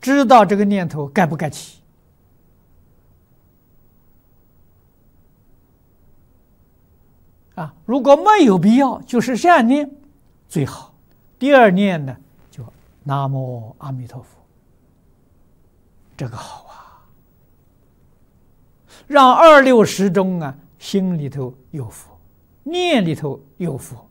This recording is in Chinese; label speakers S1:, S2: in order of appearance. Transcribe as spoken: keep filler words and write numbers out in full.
S1: 知道这个念头该不该起啊？如果没有必要，就是善念最好。第二念呢，就南无阿弥陀佛，这个好啊，让二六时中啊，心里头有佛，念里头有佛。